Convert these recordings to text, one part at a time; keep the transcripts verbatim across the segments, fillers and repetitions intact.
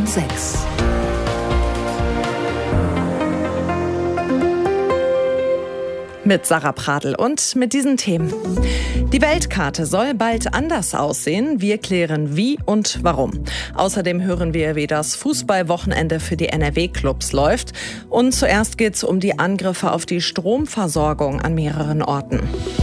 sechs. Mit Sarah Pradl und mit diesen Themen. Die Weltkarte soll bald anders aussehen. Wir klären wie und warum. Außerdem hören wir, wie das Fußballwochenende für die N R W-Clubs läuft. Und zuerst geht es um die Angriffe auf die Stromversorgung an mehreren Orten.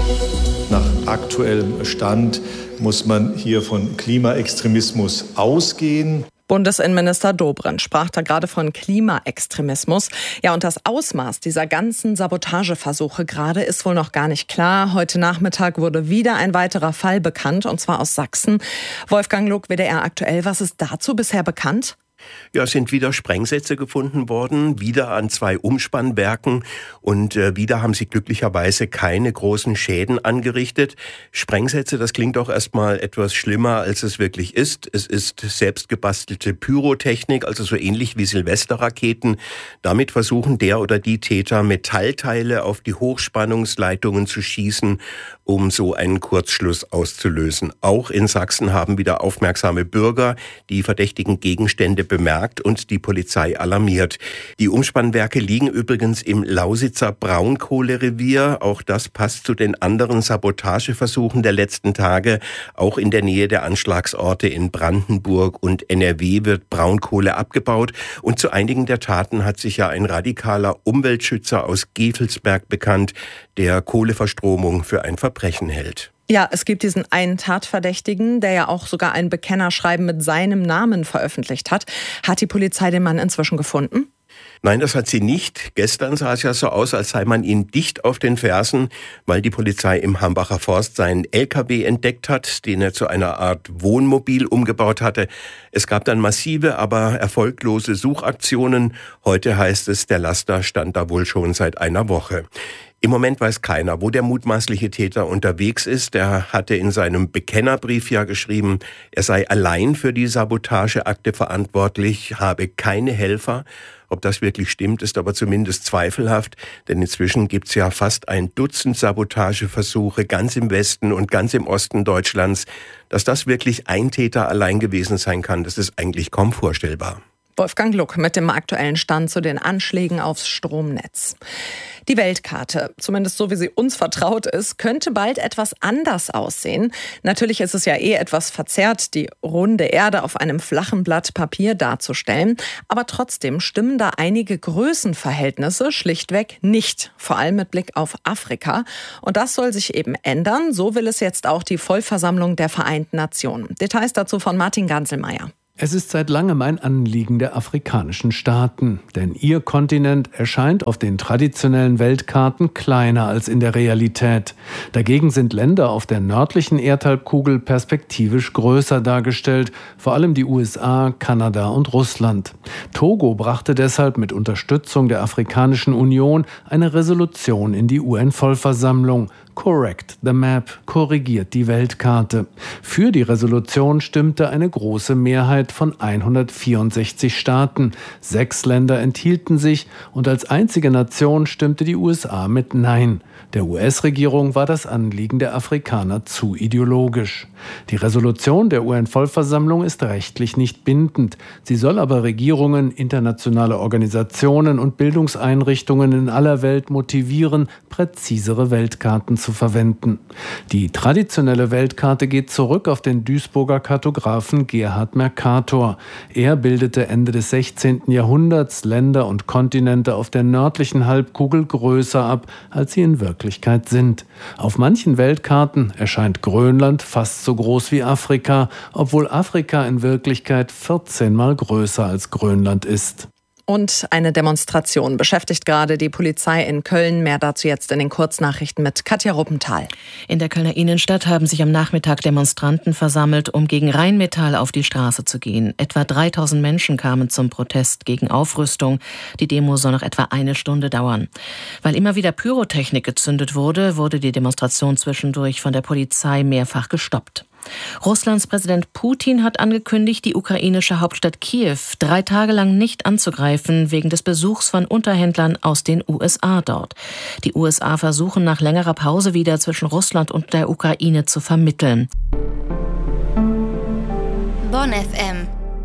Nach aktuellem Stand muss man hier von Klimaextremismus ausgehen. Bundesinnenminister Dobrindt sprach da gerade von Klimaextremismus. Ja, und das Ausmaß dieser ganzen Sabotageversuche gerade ist wohl noch gar nicht klar. Heute Nachmittag wurde wieder ein weiterer Fall bekannt, und zwar aus Sachsen. Wolfgang Luck, W D R aktuell. Was ist dazu bisher bekannt? Ja, es sind wieder Sprengsätze gefunden worden, wieder an zwei Umspannwerken und äh, wieder haben sie glücklicherweise keine großen Schäden angerichtet. Sprengsätze, das klingt auch erstmal etwas schlimmer, als es wirklich ist. Es ist selbstgebastelte Pyrotechnik, also so ähnlich wie Silvesterraketen. Damit versuchen der oder die Täter Metallteile auf die Hochspannungsleitungen zu schießen, um so einen Kurzschluss auszulösen. Auch in Sachsen haben wieder aufmerksame Bürger die verdächtigen Gegenstände bemerkt und die Polizei alarmiert. Die Umspannwerke liegen übrigens im Lausitzer Braunkohlerevier. Auch das passt zu den anderen Sabotageversuchen der letzten Tage. Auch in der Nähe der Anschlagsorte in Brandenburg und N R W wird Braunkohle abgebaut. Und zu einigen der Taten hat sich ja ein radikaler Umweltschützer aus Gevelsberg bekannt, der Kohleverstromung für ein Verbrechen hält. Ja, es gibt diesen einen Tatverdächtigen, der ja auch sogar ein Bekennerschreiben mit seinem Namen veröffentlicht hat. Hat die Polizei den Mann inzwischen gefunden? Nein, das hat sie nicht. Gestern sah es ja so aus, als sei man ihm dicht auf den Fersen, weil die Polizei im Hambacher Forst seinen L K W entdeckt hat, den er zu einer Art Wohnmobil umgebaut hatte. Es gab dann massive, aber erfolglose Suchaktionen. Heute heißt es, der Laster stand da wohl schon seit einer Woche. Im Moment weiß keiner, wo der mutmaßliche Täter unterwegs ist. Er hatte in seinem Bekennerbrief ja geschrieben, er sei allein für die Sabotageakte verantwortlich, habe keine Helfer. Ob das wirklich stimmt, ist aber zumindest zweifelhaft, denn inzwischen gibt's ja fast ein Dutzend Sabotageversuche ganz im Westen und ganz im Osten Deutschlands. Dass das wirklich ein Täter allein gewesen sein kann, das ist eigentlich kaum vorstellbar. Wolfgang Luck mit dem aktuellen Stand zu den Anschlägen aufs Stromnetz. Die Weltkarte, zumindest so wie sie uns vertraut ist, könnte bald etwas anders aussehen. Natürlich ist es ja eh etwas verzerrt, die runde Erde auf einem flachen Blatt Papier darzustellen. Aber trotzdem stimmen da einige Größenverhältnisse schlichtweg nicht. Vor allem mit Blick auf Afrika. Und das soll sich eben ändern. So will es jetzt auch die Vollversammlung der Vereinten Nationen. Details dazu von Martin Ganselmeier. Es ist seit langem ein Anliegen der afrikanischen Staaten, denn ihr Kontinent erscheint auf den traditionellen Weltkarten kleiner als in der Realität. Dagegen sind Länder auf der nördlichen Erdhalbkugel perspektivisch größer dargestellt, vor allem die U S A, Kanada und Russland. Togo brachte deshalb mit Unterstützung der Afrikanischen Union eine Resolution in die U N-Vollversammlung. Correct the Map, korrigiert die Weltkarte. Für die Resolution stimmte eine große Mehrheit von hundertvierundsechzig Staaten. Sechs Länder enthielten sich und als einzige Nation stimmte die U S A mit Nein. Der U S-Regierung war das Anliegen der Afrikaner zu ideologisch. Die Resolution der U N-Vollversammlung ist rechtlich nicht bindend. Sie soll aber Regierungen, internationale Organisationen und Bildungseinrichtungen in aller Welt motivieren, präzisere Weltkarten zu verwenden. Die traditionelle Weltkarte geht zurück auf den Duisburger Kartografen Gerhard Mercator. Er bildete Ende des sechzehnten Jahrhunderts Länder und Kontinente auf der nördlichen Halbkugel größer ab, als sie in Wirklichkeit sind. Auf manchen Weltkarten erscheint Grönland fast so groß wie Afrika, obwohl Afrika in Wirklichkeit vierzehn Mal größer als Grönland ist. Und eine Demonstration beschäftigt gerade die Polizei in Köln. Mehr dazu jetzt in den Kurznachrichten mit Katja Ruppenthal. In der Kölner Innenstadt haben sich am Nachmittag Demonstranten versammelt, um gegen Rheinmetall auf die Straße zu gehen. Etwa dreitausend Menschen kamen zum Protest gegen Aufrüstung. Die Demo soll noch etwa eine Stunde dauern. Weil immer wieder Pyrotechnik gezündet wurde, wurde die Demonstration zwischendurch von der Polizei mehrfach gestoppt. Russlands Präsident Putin hat angekündigt, die ukrainische Hauptstadt Kiew drei Tage lang nicht anzugreifen, wegen des Besuchs von Unterhändlern aus den U S A dort. Die U S A versuchen nach längerer Pause wieder zwischen Russland und der Ukraine zu vermitteln. Bonn F M.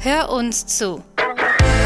Hör uns zu.